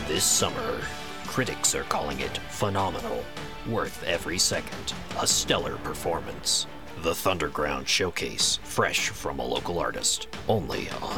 This summer, critics are calling it phenomenal, worth every second, a stellar performance. The Thunderground Showcase, fresh from a local artist, only on